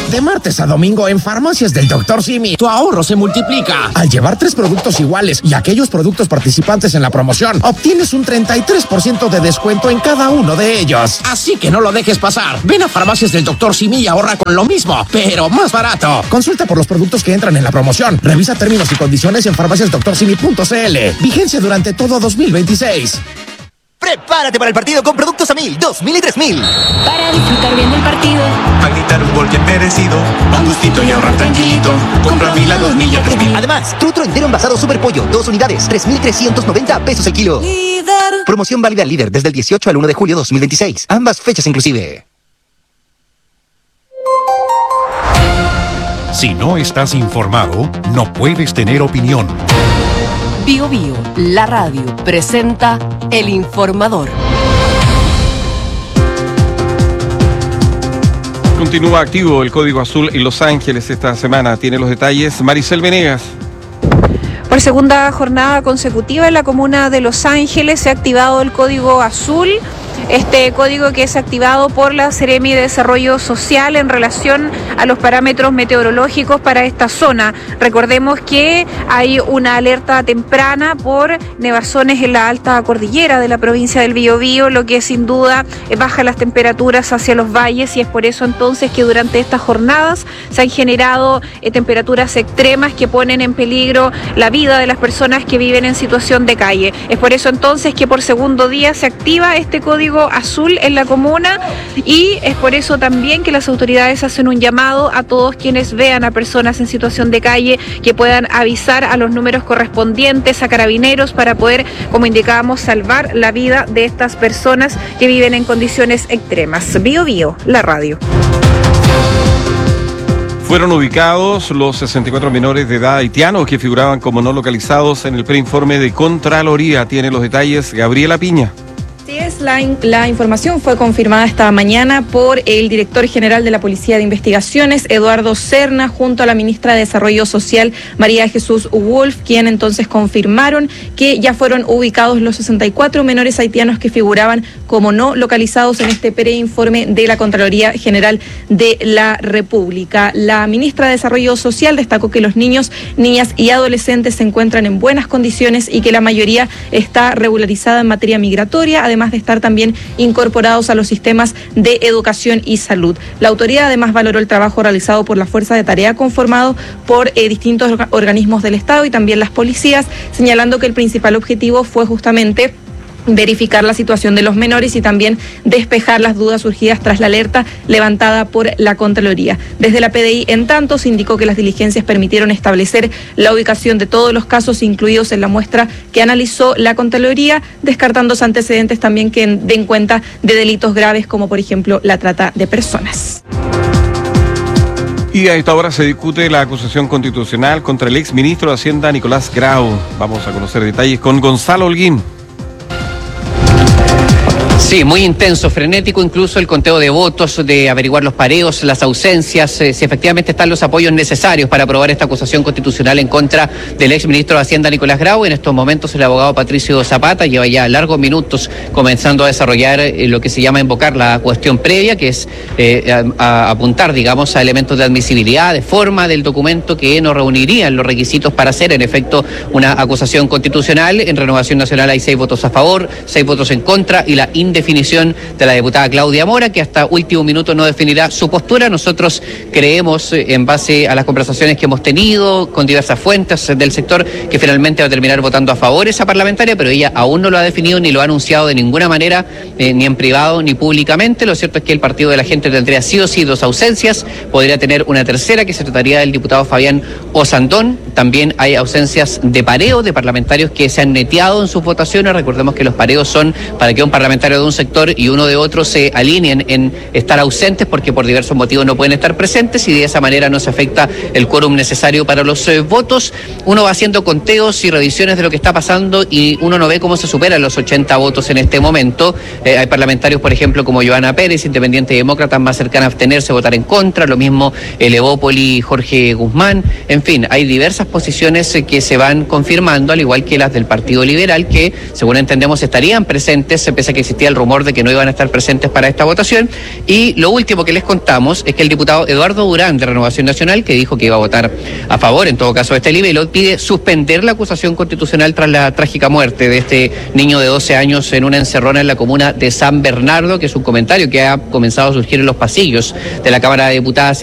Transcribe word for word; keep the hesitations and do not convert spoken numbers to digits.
De martes a domingo en Farmacias del doctor Simi, tu ahorro se multiplica. Al llevar tres productos iguales y aquellos productos participantes en la promoción, obtienes un treinta y tres por ciento de descuento en cada uno de ellos. Así que no lo dejes pasar. Ven a Farmacias del doctor Simi y ahorra con lo mismo, pero más barato. Consulta por los productos que entran en la promoción. Revisa términos y condiciones en farmacias doctor simi punto c l. Vigencia durante todo dos mil veintiséis. Prepárate para el partido con productos a mil, dos mil y tres mil. Para disfrutar bien del partido. Para gritar un gol bien merecido. Pa' gustito y ahorrar tranquilito. Compra mil a dos mil y a tres mil. Además, trutro entero envasado Super Pollo, dos unidades, tres mil trescientos noventa pesos el kilo. Líder. Promoción válida al líder desde el dieciocho al uno de julio dos mil veintiséis. Ambas fechas inclusive. Si no estás informado, no puedes tener opinión. Bio Bio, la radio, presenta El Informador. Continúa activo el Código Azul en Los Ángeles esta semana. Tiene los detalles Maricel Venegas. Por segunda jornada consecutiva en la comuna de Los Ángeles se ha activado el Código Azul. Este código que es activado por la Seremi de Desarrollo Social en relación a los parámetros meteorológicos para esta zona. Recordemos que hay una alerta temprana por nevazones en la alta cordillera de la provincia del Biobío, lo que sin duda baja las temperaturas hacia los valles, y es por eso entonces que durante estas jornadas se han generado eh, temperaturas extremas que ponen en peligro la vida de las personas que viven en situación de calle. Es por eso entonces que por segundo día se activa este código azul en la comuna, y es por eso también que las autoridades hacen un llamado a todos quienes vean a personas en situación de calle que puedan avisar a los números correspondientes a Carabineros para poder, como indicábamos, salvar la vida de estas personas que viven en condiciones extremas. Bio Bio, la radio. Fueron ubicados los sesenta y cuatro menores de edad haitianos que figuraban como no localizados en el preinforme de Contraloría. Tiene los detalles Gabriela Piña. Así es, la, in- la información fue confirmada esta mañana por el director general de la Policía de Investigaciones, Eduardo Serna, junto a la ministra de Desarrollo Social, María Jesús Wolf, quien entonces confirmaron que ya fueron ubicados los sesenta y cuatro menores haitianos que figuraban como no localizados en este preinforme de la Contraloría General de la República. La ministra de Desarrollo Social destacó que los niños, niñas y adolescentes se encuentran en buenas condiciones y que la mayoría está regularizada en materia migratoria, además de estar también incorporados a los sistemas de educación y salud. La autoridad además valoró el trabajo realizado por la Fuerza de Tarea conformado por eh, distintos orga- organismos del Estado y también las policías, señalando que el principal objetivo fue justamente verificar la situación de los menores y también despejar las dudas surgidas tras la alerta levantada por la Contraloría. Desde la P D I, en tanto, se indicó que las diligencias permitieron establecer la ubicación de todos los casos incluidos en la muestra que analizó la Contraloría, descartándose antecedentes también que den cuenta de delitos graves como por ejemplo la trata de personas. Y a esta hora se discute la acusación constitucional contra el exministro de Hacienda Nicolás Grau. Vamos a conocer detalles con Gonzalo Holguín. Sí, muy intenso, frenético, incluso el conteo de votos, de averiguar los pareos, las ausencias, eh, si efectivamente están los apoyos necesarios para aprobar esta acusación constitucional en contra del exministro de Hacienda Nicolás Grau. En estos momentos el abogado Patricio Zapata lleva ya largos minutos comenzando a desarrollar eh, lo que se llama invocar la cuestión previa, que es eh, a, a apuntar, digamos, a elementos de admisibilidad, de forma del documento que no reunirían los requisitos para hacer en efecto una acusación constitucional. En Renovación Nacional hay seis votos a favor, seis votos en contra y la indefinición de la diputada Claudia Mora, que hasta último minuto no definirá su postura. Nosotros creemos, en base a las conversaciones que hemos tenido con diversas fuentes del sector, que finalmente va a terminar votando a favor esa parlamentaria, pero ella aún no lo ha definido ni lo ha anunciado de ninguna manera, eh, ni en privado ni públicamente. Lo cierto es que el Partido de la Gente tendría sí o sí dos ausencias, podría tener una tercera que se trataría del diputado Fabián Osandón. También hay ausencias de pareo de parlamentarios que se han neteado en sus votaciones. Recordemos que los pareos son para que un parlamentario de un sector y uno de otro se alineen en estar ausentes porque por diversos motivos no pueden estar presentes, y de esa manera no se afecta el quórum necesario para los eh, votos. Uno va haciendo conteos y revisiones de lo que está pasando y uno no ve cómo se superan los ochenta votos en este momento. Eh, hay parlamentarios, por ejemplo, como Joana Pérez, independiente y demócrata, más cercana a abstenerse, votar en contra, lo mismo el Evópoli, Jorge Guzmán. En fin, hay diversas posiciones eh, que se van confirmando, al igual que las del Partido Liberal, que según entendemos estarían presentes, pese a que existía el rumor de que no iban a estar presentes para esta votación. Y lo último que les contamos es que el diputado Eduardo Durán de Renovación Nacional, que dijo que iba a votar a favor en todo caso de este libelo, pide suspender la acusación constitucional tras la trágica muerte de este niño de doce años en una encerrona en la comuna de San Bernardo, que es un comentario que ha comenzado a surgir en los pasillos de la Cámara de Diputadas